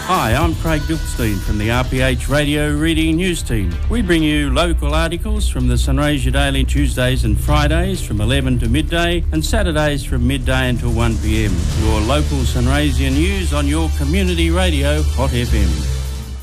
Hi, I'm Craig Dilkstein from the RPH Radio Reading News Team. We bring you local articles from the Sunraysia Daily Tuesdays and Fridays from 11 to midday and Saturdays from midday until 1 p.m. Your local Sunraysia news on your community radio, Hot FM.